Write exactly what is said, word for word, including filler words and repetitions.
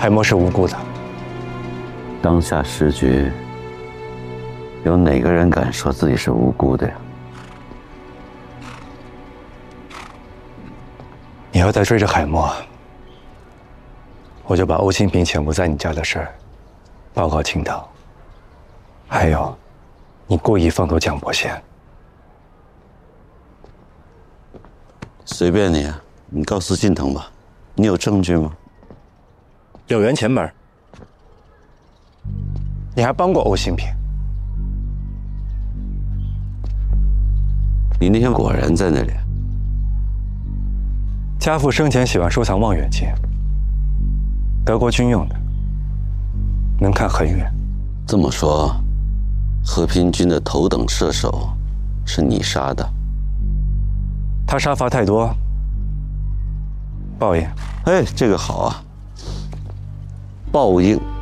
海默是无辜的。 当下时局，有哪个人敢说自己是无辜的呀？ 你要再追着海默，我就把欧新平潜伏在你家的事儿报告青岛。还有，你故意放走蒋伯贤。 随便你啊，你告诉近藤吧。你有证据吗？ 有缘前门。你还帮过欧新平。 你那天果然在那里。 家父生前喜欢收藏望远镜，德国军用的，能看很远。 这么说，和平军的头等射手是你杀的？ 他杀伐太多，报应。 哎，这个好啊，报应。